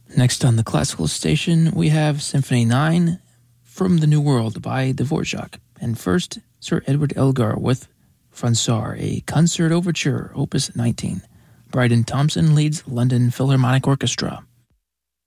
Next on the classical station, we have Symphony 9 from the New World by Dvorak. And first, Sir Edward Elgar with Fransar, a concert overture, opus 19. Bryden Thompson leads London Philharmonic Orchestra.